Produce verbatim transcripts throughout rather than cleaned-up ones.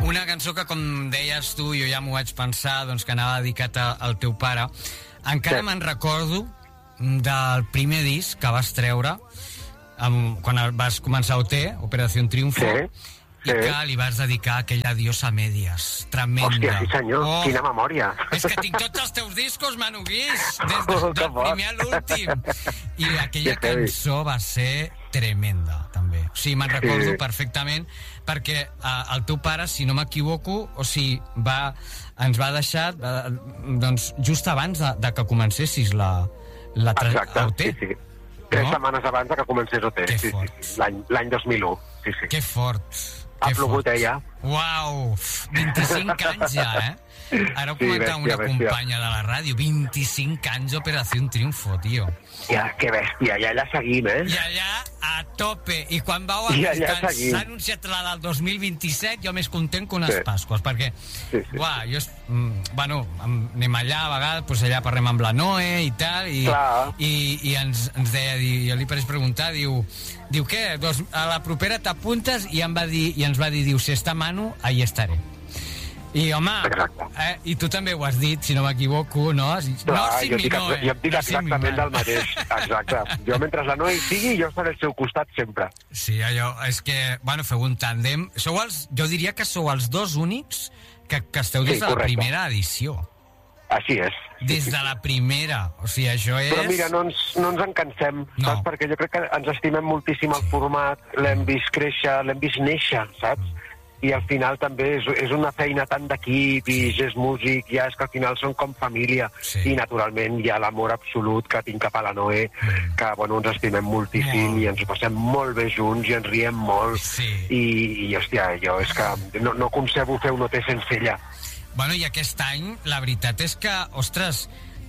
Una cançó que, com deies tu, jo ja m'ho vaig pensar, doncs, que anava dedicat a, al teu pare. Encara sí. me'n recordo del primer disc que vas treure amb, quan vas començar O T, Operació Triunfo, sí. i sí. que li vas dedicar aquell Adiós a Medias. Tremenda. Hòstia, sí senyor, oh. quina memòria. És que tinc tots els teus discos, Manu Guix, des de, del primer a l'últim. I aquella cançó va ser tremenda, també. O sigui, me'n recordo sí. perfectament, perquè eh, el teu pare, si no m'equivoco, o sigui, va, ens va deixar eh, doncs, just abans de, de que comencessis la, la tra- Exacte, O T. sí, sí. Tres no? setmanes abans de que comencés O T. Que sí, fort. sí, sí. L'any, l'any dos mil u. Sí, sí. Que fort. Ha plogut, eh, ja. Uau, vint-i-cinc anys ja, eh? Ara ho comentava sí, una bèstia. companya de la ràdio, vint-i-cinc anys Operació Triunfo, tio. Ja, que bèstia, i allà seguim, eh? I allà a tope. I quan vau a s'ha anunciat la del dos mil vint-i-set, jo més content que unes sí. Pasques, perquè, sí, sí. uah, jo, mm, bueno, anem allà a vegades, doncs allà parlem amb la Noe i tal, i, i, i ens, ens deia, jo li vaig preguntar, diu, diu què, doncs a la propera t'apuntes, i, em va dir, i ens va dir, diu, si està Manu, ahí estaré. I, home, eh, i tu també ho has dit, si no m'equivoco, no? No, ah, si jo mi dic, no, eh? Jo em dic no exactament del mateix, exacte. Jo, mentre la Noe hi sigui, jo estaré al seu costat sempre. Sí, allò, és que, bueno, feu un tàndem. Sou els, jo diria que sou els dos únics que, que esteu des sí, de la primera edició. Així és. Des de la primera, o sigui, això és... Però mira, no ens, no ens en cansem, no. saps? Perquè jo crec que ens estimem moltíssim el sí. format, l'hem vist créixer, l'hem vist néixer, saps? I al final també és, és una feina tant d'equip i sí. és músic, ja és que al final són com família. Sí. I naturalment hi ha l'amor absolut que tinc cap a la Noe, mm. que bueno, ens estimem moltíssim mm. i ens ho passem molt bé junts i ens riem molt. Sí. I, i hòstia, jo és que no, no concebo fer un O T sense ella. Bueno, i aquest any la veritat és que, ostres,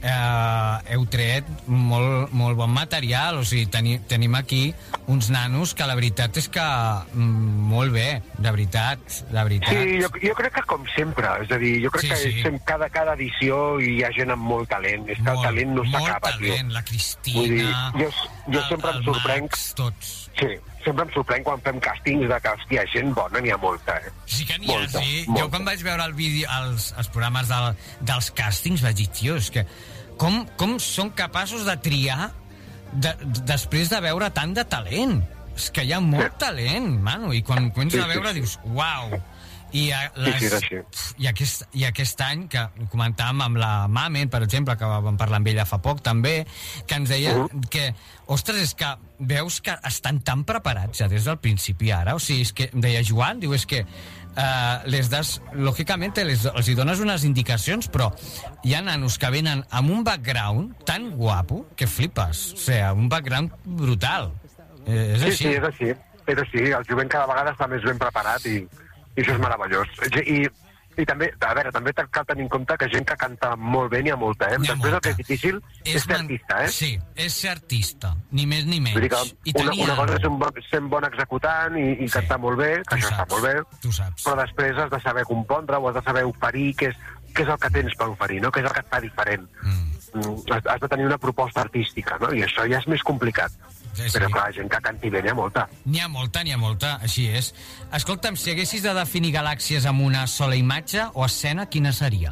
eh, heu tret molt, molt bon material, o sigui, teni, tenim aquí uns nanos que la veritat és que mm, molt bé, de veritat, de veritat. Sí, jo, jo crec que com sempre, és a dir, jo crec sí, que sí. Sem, cada, cada edició hi ha gent amb molt talent, és que molt, el talent no s'acaba, tio. Molt talent, la Cristina, dir, jo, jo el, sempre el em sorprenc, Max, tots. Sí, sempre em sorprenc quan fem càstings de que, hòstia, gent bona n'hi ha molta, eh? Sí que n'hi ha, sí. Molta. Jo quan vaig veure el vídeo, els, els programes del, dels càstings vaig dir, tio, és que com, com són capaços de triar de, després de veure tant de talent? És que hi ha molt sí. talent, mano, i quan comences sí, a veure sí, sí. dius, uau! I, a, les, sí, sí, i, aquest, i aquest any, que comentàvem amb la Mamen, per exemple, que vam parlar amb ella fa poc també, que ens deia uh -huh. que, ostres, és que veus que estan tan preparats ja des del principi ara, o sigui, és que, em deia Joan, diu, és que uh, les das, lògicament les, els hi dones unes indicacions, però hi ha nanos que venen amb un background tan guapo que flipes, o sigui, un background brutal. Eh, és sí, així. sí, és així, és així, el jovent cada vegada està més ben preparat i I això és meravellós. I, i també, a veure, també cal tenir en compte que gent que canta molt bé n'hi ha molta, eh? Després molta. El que és difícil és, és ser man... artista, eh? Sí, és ser artista, ni més ni menys. I una, una cosa és un bon, ser un bon executant i, i sí. cantar molt bé, que tu això saps. Està molt bé, tu saps. Però després has de saber compondre o has de saber oferir què és, què és el que tens per oferir, no? Què és el que et fa diferent. Mm. Has, has de tenir una proposta artística, no? I això ja és més complicat. Sí, sí. Però clar, gent que canti bé n'hi ha molta. N'hi ha molta, n'hi ha molta, així és. Escolta'm, si haguessis de definir Galàxies amb una sola imatge o escena, quina seria?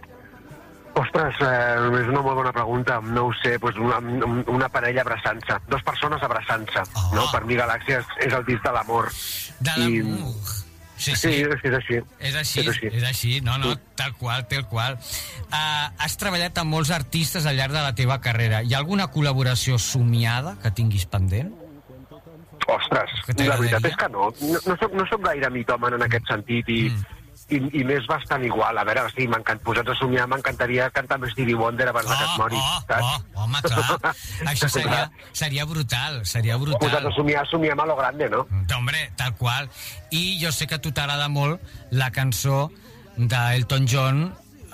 Ostres, eh, és una molt bona pregunta. No ho sé, doncs una, una parella abraçant-se. Dos persones abraçant-se. Oh. No? Per mi Galàxies és el disc de l'amor. De l'amor. I... Sí, sí. Sí, és així. És així, és així, és així. No, no, tal qual, tal qual. Uh, has treballat amb molts artistes al llarg de la teva carrera. Hi ha alguna col·laboració somiada que tinguis pendent? Ostres, la veritat és que no. No, no, soc, no soc gaire mitòman en aquest sentit i, mm. i, i m'és bastant igual. A veure, sí, posats a somiar, m'encantaria cantar amb Stevie Wonder abans oh, que es mori. Oh, saps? oh, home, clar. Això seria, seria brutal, seria brutal. Posats a somiar, somiem a lo grande, no? Hombre, tal qual. I jo sé que a tu t'agrada molt la cançó d'Elton John,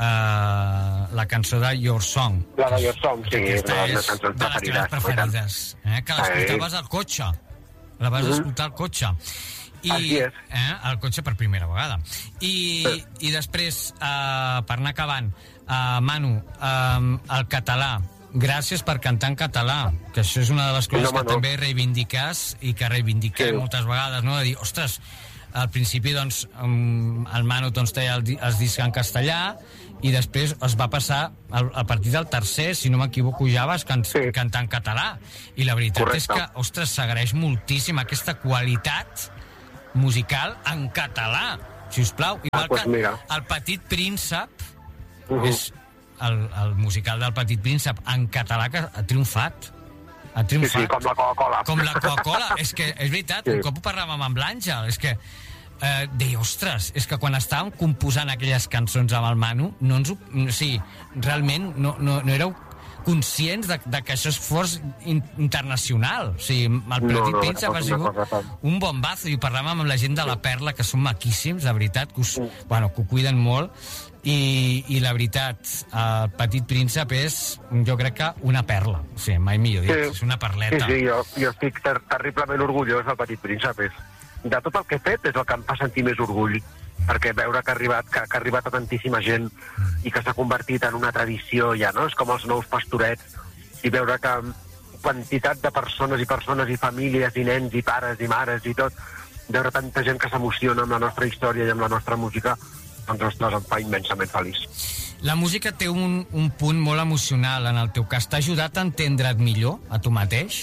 uh, la cançó de Your Song. La de Your Song, sí, és una de les cançons preferides. preferides eh? Que l'escoltaves al cotxe. La vas mm-hmm. escoltar al cotxe. I, eh, al cotxe per primera vegada. I, sí. i després, uh, per anar acabant, uh, Manu, uh, el català, gràcies per cantar en català, que això és una de les coses no, que no. també reivindiques i que reivindiquem sí. moltes vegades, no? De dir, ostres, al principi, doncs, el Manu doncs, té el, els discs en castellà, i després es va passar al, a partir del tercer, si no m'equivoco, ja vas can, sí. cantar en català. I la veritat Correcte. és que, ostres, s'agraeix moltíssim aquesta qualitat musical en català, si us plau. Igual ah, pues que mira. El Petit Príncep, uh-huh. és el, el musical del Petit Príncep en català que ha triomfat. Ha triomfat. Sí, sí, com la Coca-Cola. Com la Coca-Cola. És que, és veritat, sí. un cop ho parlàvem amb l'Àngel, és que eh, deia, ostres, és que quan estàvem composant aquelles cançons amb el Manu, no ens ho... O sigui, realment no, no, no éreu conscients de, de que això fos in, internacional. O sigui, el Petit no, no, Príncep ha sigut un bombazo, i parlàvem amb la gent de la Perla, que són maquíssims, de veritat, que, us, mm. bueno, que ho cuiden molt, i, i la veritat, el Petit Príncep és, jo crec que una perla, o sigui, mai millor dit, sí. és una perleta. Sí, sí, jo, jo estic ter terriblement orgullós del Petit Príncep. És, de tot el que he fet és el que em fa sentir més orgull, perquè veure que ha arribat, que, que ha arribat a tantíssima gent i que s'ha convertit en una tradició ja, no? És com els nous pastorets, i veure que quantitat de persones i persones i famílies i nens i pares i mares i tot, veure tanta gent que s'emociona amb la nostra història i amb la nostra música, doncs, ostres, em fa immensament feliç. La música té un, un punt molt emocional en el teu cas. T'ha ajudat a entendre't millor a tu mateix?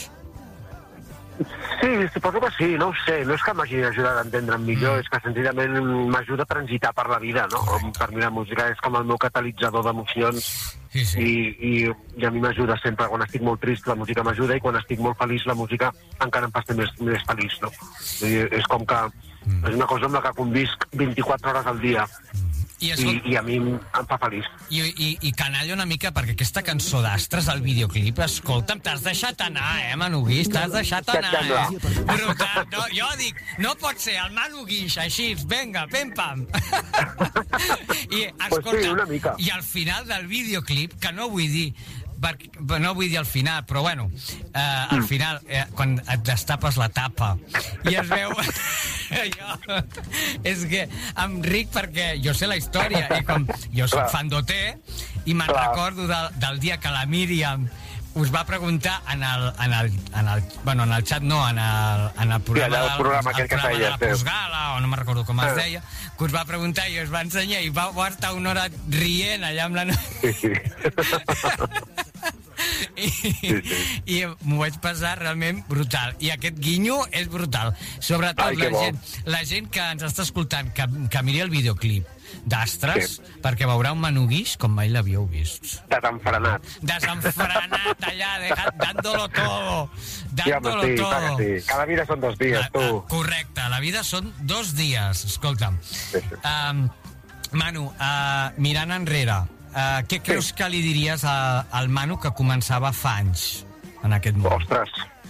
Sí, suposo que sí, no ho sé. No és que m'hagi ajudat a entendre'm millor, mm. és que senzillament m'ajuda a transitar per la vida, no? Correcte. Per mi la música és com el meu catalitzador d'emocions, sí, sí. I, i, i a mi m'ajuda sempre. Quan estic molt trist, la música m'ajuda, i quan estic molt feliç, la música encara em fa ser més, més feliç, no? I és com que mm. és una cosa amb la que convisc vint-i-quatre hores al dia. I, escol... I, i a mi em fa feliç. I, i, i canalla una mica, perquè aquesta cançó d'Astres, el videoclip, escolta'm, t'has deixat anar, eh, Manu Guix, t'has deixat anar, eh? Brutal, no, jo dic, no pot ser el Manu Guix, així, venga, pem-pam. I, escolta, pues sí, una mica. I al final del videoclip, que no vull dir, perquè, no vull dir al final, però bueno, eh, al final, eh, quan et destapes la tapa i es veu... jo, és que em ric perquè jo sé la història, i com jo soc fan d'O T, i me'n recordo del, del dia que la Míriam us va preguntar en el, en el, en el, bueno, en el xat no, en el, en el programa, sí, el programa, el, el programa feia, de la postgala, o no me'n recordo com es deia, que us va preguntar i us va ensenyar, i va, va estar una hora rient allà amb la... Sí, sí. I, sí, sí. i m'ho vaig passar realment brutal, i aquest guinyo és brutal, sobretot Ai, la, gent, la gent que ens està escoltant, que, que miri el videoclip d'Astres, sí. perquè veurà un Manu Guix com mai l'havíeu vist. Desenfrenat. Desenfrenat allà, dejat, dándolo todo. Dándolo sí, home, sí, todo. Sí. Cada vida són dos dies, tu. Uh, correcte, la vida són dos dies. Escolta'm. Sí, sí. Um, Manu, uh, mirant enrere, uh, què creus sí. que li diries a, al Manu que començava fa anys en aquest món? Ostres,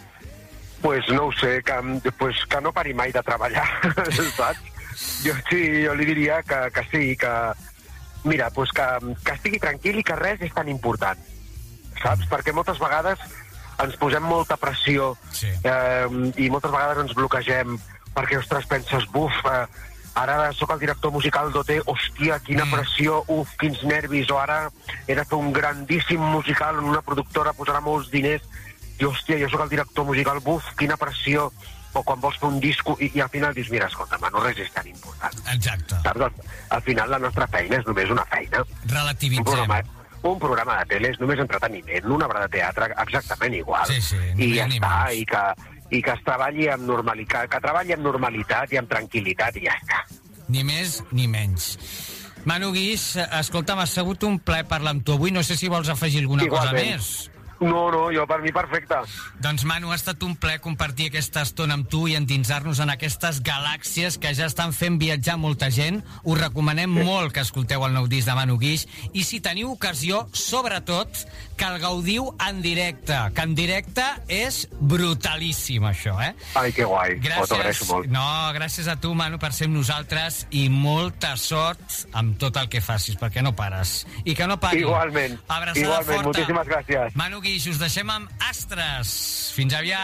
pues no ho sé, que, pues que no pari mai de treballar, saps? Jo, sí, jo li diria que, que sí, que... Mira, pues que, que estigui tranquil i que res és tan important, saps? Perquè moltes vegades ens posem molta pressió sí. eh, i moltes vegades ens bloquegem perquè, ostres, penses, buf, eh, ara sóc el director musical d'O T, hòstia, quina mm. pressió, uf, quins nervis, o ara he de fer un grandíssim musical on una productora posarà molts diners i, hòstia, jo sóc el director musical, buf, quina pressió... o quan vols fer un disco i, i al final dius, mira, escolta, no res és tan important. Exacte. Saps? Al, al final la nostra feina és només una feina. Relativitzem. Un programa, un programa de tele és només entreteniment, una obra de teatre exactament igual. Sí, sí, I ja està, i que, i que es treballi amb normalitat, que treballi amb normalitat i amb tranquil·litat i ja està. Ni més ni menys. Manu Guix, escolta, m'ha sigut un plaer parlar amb tu avui, no sé si vols afegir alguna Igualment. cosa més. No, no, jo per mi perfecte. Doncs Manu, ha estat un plaer compartir aquesta estona amb tu i endinsar-nos en aquestes galàxies que ja estan fent viatjar molta gent. Us recomanem sí. molt que escolteu el nou disc de Manu Guix, i si teniu ocasió, sobretot, que el gaudiu en directe, que en directe és brutalíssim, això, eh? Ai, que guai, gràcies, t'ho agraeixo molt. No, gràcies a tu, Manu, per ser amb nosaltres, i molta sort amb tot el que facis, perquè no pares. I que no paris. Igualment, Abraçada igualment, forta. moltíssimes gràcies. Manu Guix, us deixem amb Astres. Fins aviat.